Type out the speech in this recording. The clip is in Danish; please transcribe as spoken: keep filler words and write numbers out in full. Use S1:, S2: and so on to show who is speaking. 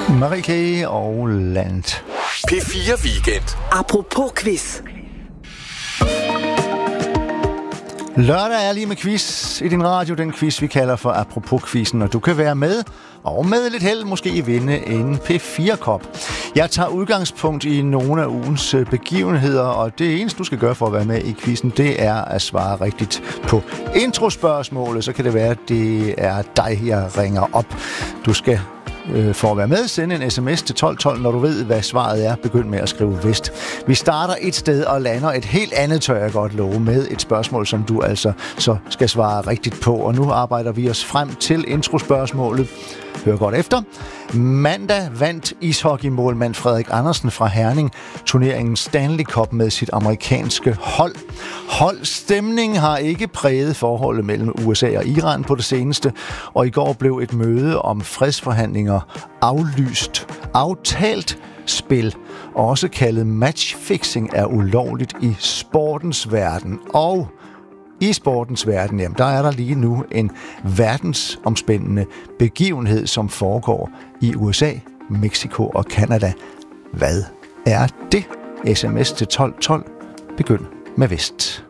S1: Marie K. og Land.
S2: P fire Weekend.
S3: Apropos quiz.
S1: Lørdag er lige med quiz i din radio, den quiz, vi kalder for Apropos-quizzen, og du kan være med, og med lidt held måske vinde en P fire kop. Jeg tager udgangspunkt i nogle af ugens begivenheder, og det eneste, du skal gøre for at være med i quizzen, det er at svare rigtigt på introspørgsmålet. Så kan det være, at det er dig, jeg ringer op. Du skal for at være med, sende en sms til tolv tolv, når du ved, hvad svaret er. Begynd med at skrive vest. Vi starter et sted og lander et helt andet, tør jeg godt love, med et spørgsmål, som du altså så skal svare rigtigt på. Og nu arbejder vi os frem til introspørgsmålet. Hør godt efter. Mandag vandt ishockeymålmand Frederik Andersen fra Herning turneringen Stanley Cup med sit amerikanske hold. Holdstemningen har ikke præget forholdet mellem U S A og Iran på det seneste, og i går blev et møde om fredsforhandlinger aflyst. Aftalt spil, også kaldet matchfixing, er ulovligt i sportens verden. Og i sportens verden, jamen, der er der lige nu en verdensomspændende begivenhed, som foregår i U S A, Mexico og Canada. Hvad er det? S M S til tolv tolv. Begynd med vest.